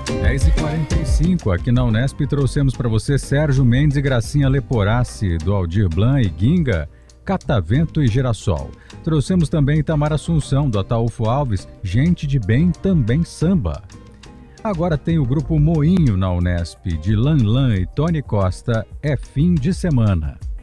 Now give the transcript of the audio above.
10h45, aqui na Unesp trouxemos para você Sérgio Mendes e Gracinha Leporassi, do Aldir Blanc e Ginga, Catavento e Girassol. Trouxemos também Itamar Assunção, do Ataúfo Alves, Gente de Bem, também samba. Agora tem o grupo Moinho na Unesp, de Lan Lan e Tony Costa, É Fim de Semana.